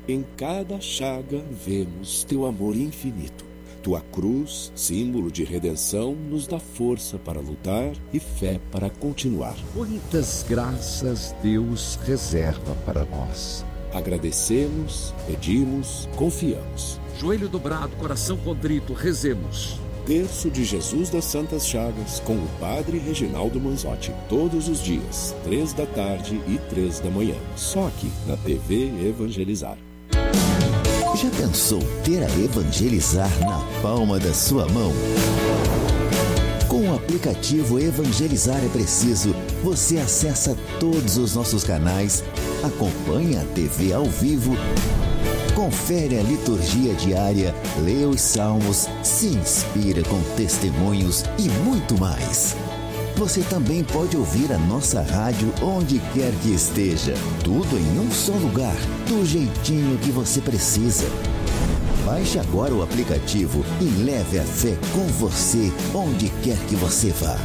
Em cada chaga vemos teu amor infinito. Tua cruz, símbolo de redenção, nos dá força para lutar e fé para continuar. Muitas graças Deus reserva para nós. Agradecemos, pedimos, confiamos. Joelho dobrado, coração contrito, rezemos. Terço de Jesus das Santas Chagas com o Padre Reginaldo Manzotti. Todos os dias, 15h e 15h. Só aqui na TV Evangelizar. Já pensou ter a Evangelizar na palma da sua mão? Com o aplicativo Evangelizar é Preciso, você acessa todos os nossos canais, acompanha a TV ao vivo, confere a liturgia diária, lê os salmos, se inspira com testemunhos e muito mais. Você também pode ouvir a nossa rádio onde quer que esteja. Tudo em um só lugar, do jeitinho que você precisa. Baixe agora o aplicativo e leve a fé com você onde quer que você vá.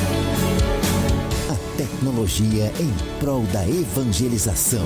A tecnologia em prol da evangelização.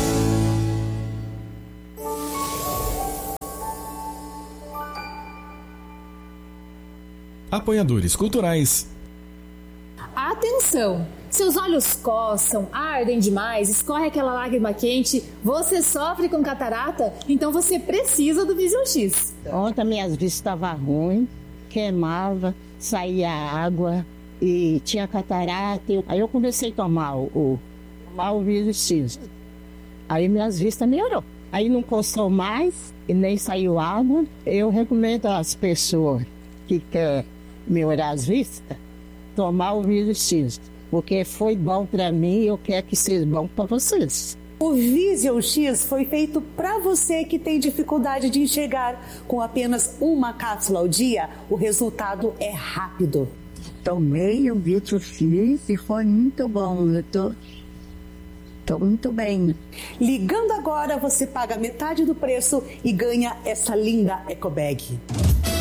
Apoiadores culturais. Atenção! Seus olhos coçam, ardem demais, escorre aquela lágrima quente, você sofre com catarata? Então você precisa do Vision X. Ontem minhas vistas estavam ruins, queimava, saía água e tinha catarata. Aí eu comecei a tomar o Vision X. Aí minhas vistas melhorou. Aí não coçou mais e nem saiu água. Eu recomendo às pessoas que querem melhorar as vistas, tomar o Vision X, porque foi bom para mim e eu quero que seja bom para vocês. O Vision X foi feito para você que tem dificuldade de enxergar. Com apenas uma cápsula ao dia, o resultado é rápido. Tomei o Vision X e foi muito bom. Eu tô muito bem. Ligando agora, você paga metade do preço e ganha essa linda ecobag.